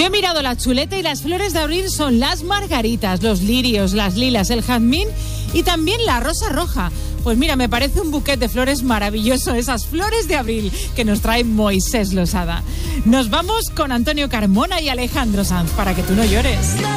Yo he mirado la chuleta y las flores de abril son las margaritas, los lirios, las lilas, el jazmín y también la rosa roja. Pues mira, me parece un buquete de flores maravilloso, esas flores de abril que nos trae Moisés Losada. Nos vamos con Antonio Carmona y Alejandro Sanz para que tú no llores.